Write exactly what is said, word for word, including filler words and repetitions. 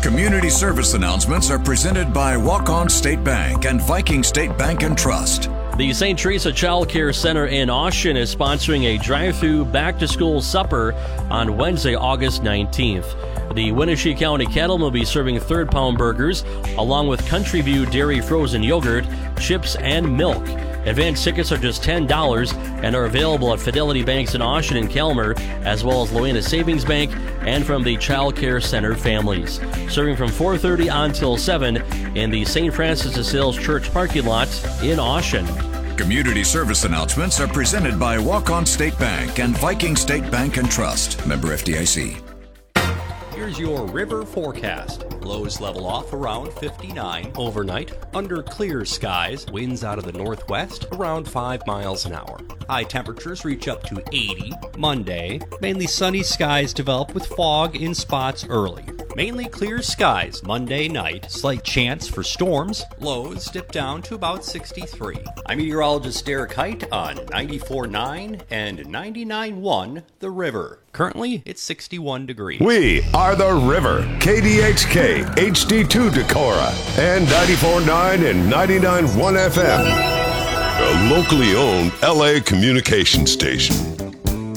Community service announcements are presented by Walk-On State Bank and Viking State Bank and Trust. The Saint Teresa Child Care Center in Austin is sponsoring a drive-through back-to-school supper on Wednesday, August nineteenth. The Wenatchee County Cattlemen will be serving third-pound burgers along with Country View Dairy frozen yogurt, chips, and milk. Advance tickets are just ten dollars and are available at Fidelity Banks in Austin and Kelmer, as well as Loena Savings Bank and from the Child Care Center families. Serving from four thirty until seven in the Saint Francis de Sales Church parking lot in Austin. Community service announcements are presented by Walk-On State Bank and Viking State Bank and Trust. Member F D I C. Here's your river forecast. Lows level off around fifty-nine overnight. Under clear skies, winds out of the northwest around five miles an hour. High temperatures reach up to eighty. Monday, mainly sunny skies develop with fog in spots early. Mainly clear skies Monday night. Slight chance for storms. Lows dip down to about sixty-three. I'm meteorologist Derek Height on ninety-four point nine and ninety-nine point one The River. Currently, it's sixty-one degrees. We are The River, K D H K, H D two Decorah, and ninety-four point nine and ninety-nine point one F M. A locally owned L A communication station.